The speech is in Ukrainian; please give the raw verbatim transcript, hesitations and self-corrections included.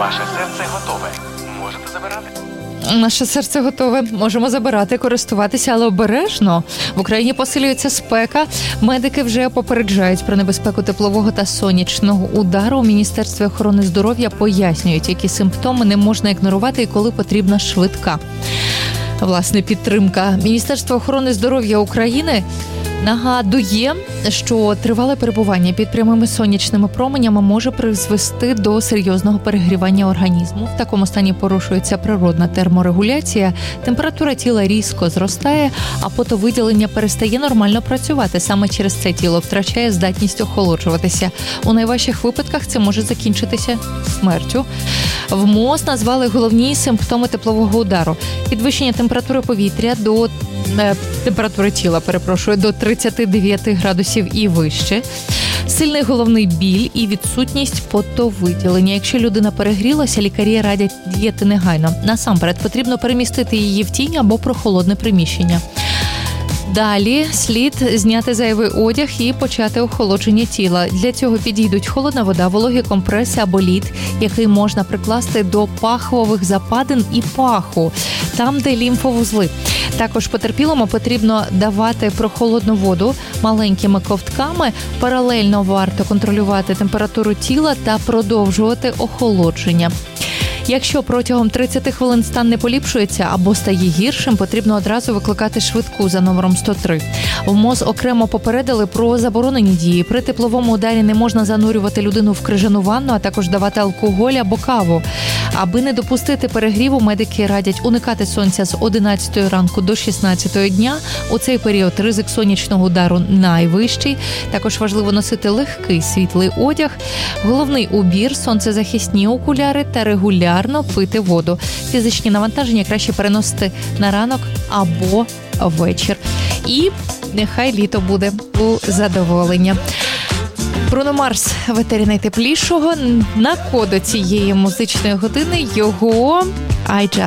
Ваше серце готове. Можете забирати. Наше серце готове. Можемо забирати, користуватися, але обережно. В Україні посилюється спека. Медики вже попереджають про небезпеку теплового та сонячного удару. У Міністерстві охорони здоров'я пояснюють, які симптоми не можна ігнорувати і коли потрібна швидка, власне, підтримка. Міністерство охорони здоров'я України нагадує, що тривале перебування під прямими сонячними променями може призвести до серйозного перегрівання організму. В такому стані порушується природна терморегуляція, температура тіла різко зростає, а потовиділення перестає нормально працювати. Саме через це тіло втрачає здатність охолоджуватися. У найважчих випадках це може закінчитися смертю. В МОЗ назвали головні симптоми теплового удару: підвищення температури повітря до е, температури тіла, перепрошую, до тридцять дев'ять градусів і вище, сильний головний біль і відсутність потовиділення. Якщо людина перегрілася, лікарі радять діяти негайно. Насамперед потрібно перемістити її в тінь або прохолодне приміщення. Далі слід зняти зайвий одяг і почати охолодження тіла. Для цього підійдуть холодна вода, вологі компреси або лід, який можна прикласти до пахвових западин і паху, там, де лімфовузли. Також потерпілому потрібно давати прохолодну воду маленькими ковтками. Паралельно варто контролювати температуру тіла та продовжувати охолодження. Якщо протягом тридцять хвилин стан не поліпшується або стає гіршим, потрібно одразу викликати швидку за номером сто три. В МОЗ окремо попередили про заборонені дії. При тепловому ударі не можна занурювати людину в крижану ванну, а також давати алкоголь або каву. Аби не допустити перегріву, медики радять уникати сонця з одинадцятої ранку до шістнадцятої дня. У цей період ризик сонячного удару найвищий. Також важливо носити легкий світлий одяг, головний убір, сонцезахисні окуляри та регулярно пити воду. Фізичні навантаження краще переносити на ранок або вечір. І нехай літо буде у задоволення. Бруно Марс в етері найтеплішого. На коду цієї музичної години його «I Just